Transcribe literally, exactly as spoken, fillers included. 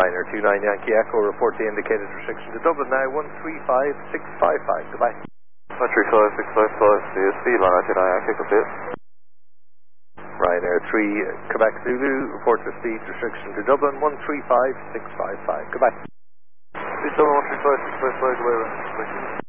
Ryanair two nine Yankee Echo, report the indicated restriction to Dublin now, one three five six five five. Goodbye. one three five six five five, C S C, Ryanair two nine Yankee, complete. Ryanair three Quebec Zulu, report the speed restriction to Dublin, one three five six five five. Goodbye. Please Dublin one three five six five five, goodbye.